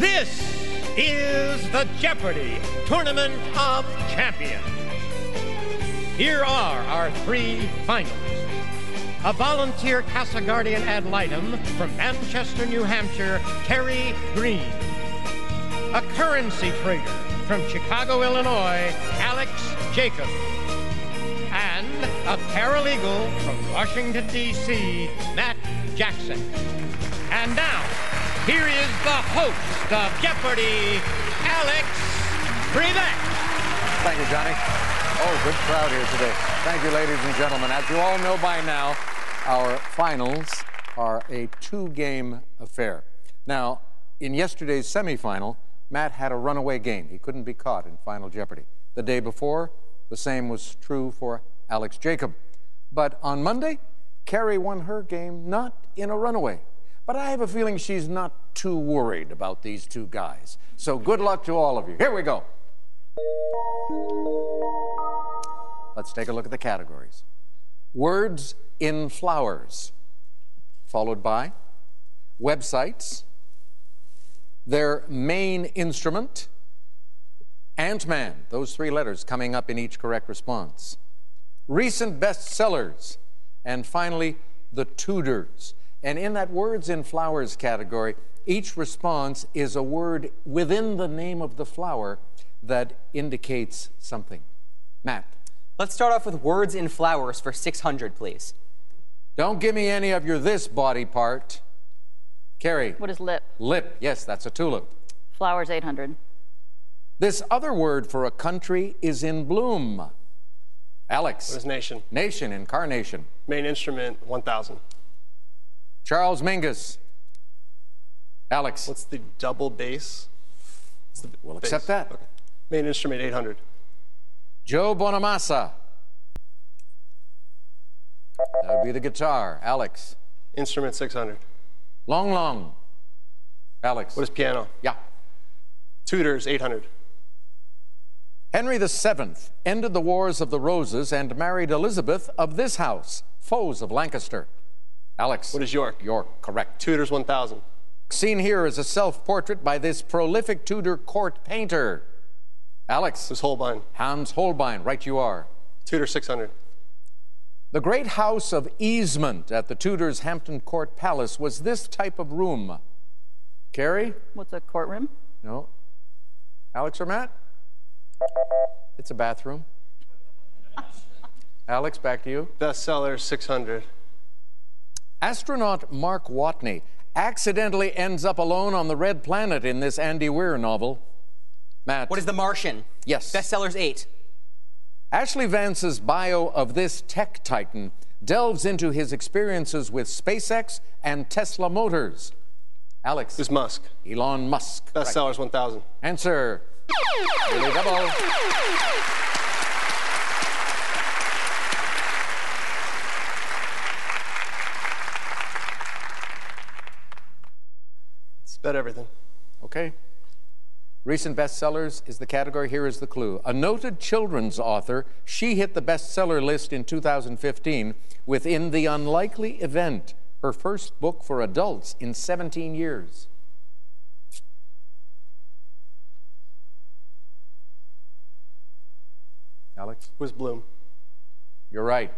This is the Jeopardy! Tournament of Champions. Here are our three finalists. A volunteer Casa Guardian ad litem from Manchester, New Hampshire, Terry Green. A currency trader from Chicago, Illinois, Alex Jacob. And a paralegal from Washington, D.C., Matt Jackson. And now, here is the host of Jeopardy, Alex Trebek. Thank you, Johnny. Oh, good crowd here today. Thank you, ladies and gentlemen. As you all know by now, our finals are a two-game affair. Now, in yesterday's semifinal, Matt had a runaway game. He couldn't be caught in Final Jeopardy. The day before, the same was true for Alex Jacob. But on Monday, Carrie won her game not in a runaway. But I have a feeling she's not too worried about these two guys. So good luck to all of you. Here we go. Let's take a look at the categories. Words in flowers, followed by websites, their main instrument, Ant-Man, those three letters coming up in each correct response, recent bestsellers, and finally, the Tudors. And in that words in flowers category, each response is a word within the name of the flower that indicates something. Matt. Let's start off with words in flowers for 600, please. Don't give me any of your this body part. Carrie. What is lip? Lip, yes, that's a tulip. Flowers, 800. This other word for a country is in bloom. Alex. What is nation? Nation, incarnation. Main instrument, 1,000. Charles Mingus. Alex. What's the double bass? We'll accept that. Okay. Main instrument, 800. Joe Bonamassa. That would be the guitar. Alex. Instrument, 600. Long Long. Alex. What is piano? Yeah. Tudors, 800. Henry VII ended the Wars of the Roses and married Elizabeth of this house, foes of Lancaster. Alex. What is York? York, correct. Tudors, 1,000. Seen here is a self-portrait by this prolific Tudor court painter. Alex. What is Holbein? Hans Holbein, right you are. Tudor, 600. The great house of easement at the Tudors' Hampton Court Palace was this type of room. Carrie? What's a courtroom? No. Alex or Matt? It's a bathroom. Alex, back to you. Bestseller, 600. Astronaut Mark Watney accidentally ends up alone on the Red Planet in this Andy Weir novel. Matt. What is The Martian? Yes. Bestsellers, 8. Ashley Vance's bio of this tech titan delves into his experiences with SpaceX and Tesla Motors. Alex. Who's Musk? Elon Musk. Bestsellers, 1,000. Answer. Really double. It's bet everything. Okay. Recent bestsellers is the category. Here is the clue. A noted children's author, she hit the bestseller list in 2015 with In the Unlikely Event, her first book for adults in 17 years. Alex? Who's Bloom? You're right.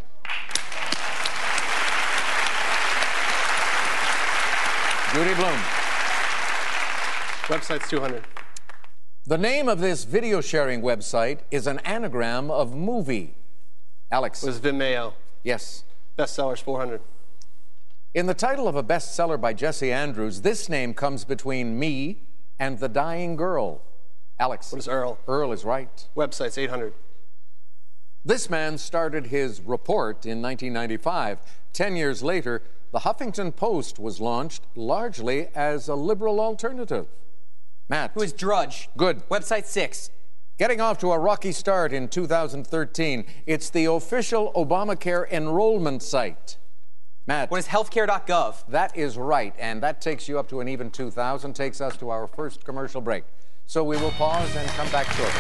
Judy Bloom. Website's 200. The name of this video sharing website is an anagram of movie. Alex. Was Vimeo? Yes. Bestsellers, 400. In the title of a bestseller by Jesse Andrews, this name comes between me and the dying girl. Alex. What is Earl? Earl is right. Website's 800. This man started his report in 1995. 10 years later, the Huffington Post was launched largely as a liberal alternative. Matt. Who is Drudge? Good. Website, 6. Getting off to a rocky start in 2013. It's the official Obamacare enrollment site. Matt. What is healthcare.gov? That is right, and that takes you up to an even 2,000, takes us to our first commercial break. So we will pause and come back shortly.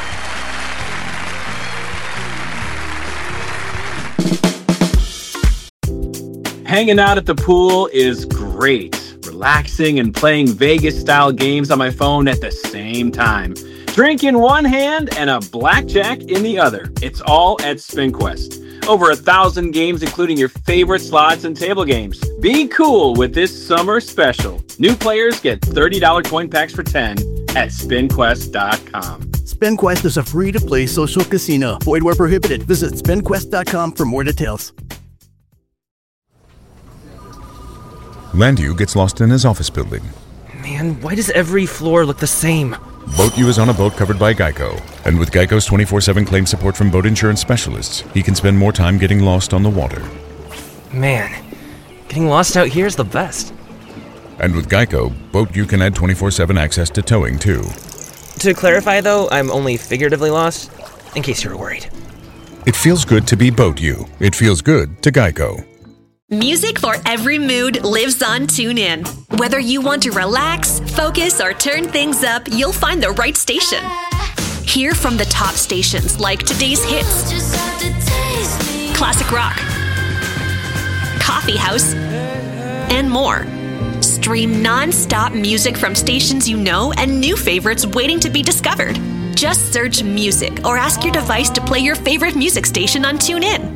Hanging out at the pool is great. relaxing and playing Vegas-style games on my phone at the same time. Drink in one hand and a blackjack in the other. It's all at SpinQuest. Over 1,000 games, including your favorite slots and table games. Be cool with this summer special. New players get $30 coin packs for 10 at SpinQuest.com. SpinQuest is a free-to-play social casino. Void where prohibited. Visit SpinQuest.com for more details. Landu gets lost in his office building. Man, why does every floor look the same? BoatU is on a boat covered by Geico. And with Geico's 24/7 claim support from boat insurance specialists, he can spend more time getting lost on the water. Man, getting lost out here is the best. And with Geico, BoatU can add 24/7 access to towing, too. To clarify, though, I'm only figuratively lost, in case you were worried. It feels good to be BoatU. It feels good to Geico. Music for every mood lives on TuneIn. Whether you want to relax, focus, or turn things up, you'll find the right station. Hear from the top stations like today's hits, classic rock, coffee house, and more. Stream non-stop music from stations you know and new favorites waiting to be discovered. Just search music or ask your device to play your favorite music station on TuneIn.